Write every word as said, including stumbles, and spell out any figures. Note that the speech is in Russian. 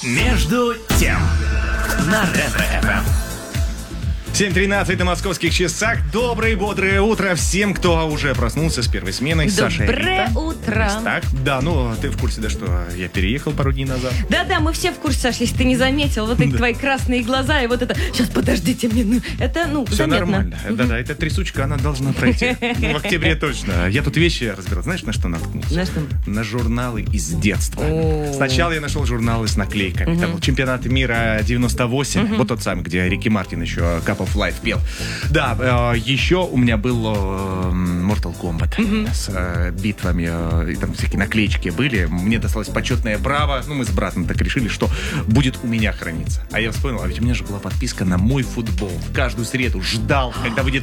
Между тем на Ретро-эф эм. семь тринадцать на московских часах. Доброе и бодрое утро всем, кто уже проснулся с первой сменой. Саша и Доброе Рита. утро. Так, да, ну ты в курсе, да, что я переехал пару дней назад? Да-да, мы все в курсе, Саш, если ты не заметил. Вот эти Да. твои красные глаза и вот это... Сейчас, подождите мне. ну, Это, ну, Все заметно. нормально. Да-да, эта трясучка, она должна пройти. Ну, в октябре точно. Я тут вещи разбирал. Знаешь, на что наткнулся? На что? На журналы из детства. О. Сначала я нашел журналы с наклейками. Там был чемпионат мира девяносто восемь. Вот тот самый, где Рики Мартин еще Cup of Life пел. Да, э, еще у меня был э, Mortal Kombat с э, битвами. Э, и там всякие наклеечки были. Мне досталось почетное браво. Ну, мы с братом так решили, что будет у меня храниться. А я вспомнил, а ведь у меня же была подписка на мой футбол. Каждую среду ждал, когда выйдет